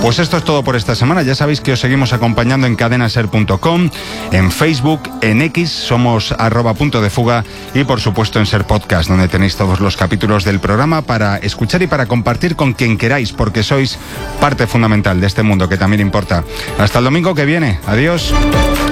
Pues esto es todo por esta semana. Ya sabéis que os seguimos acompañando en cadenaser.com, en Facebook, en X, somos @puntodefuga y por supuesto en Ser Podcast, donde tenéis todos los capítulos del programa para escuchar y para compartir con quien queráis, porque sois parte fundamental de este mundo que también importa. Hasta el domingo que viene. Adiós.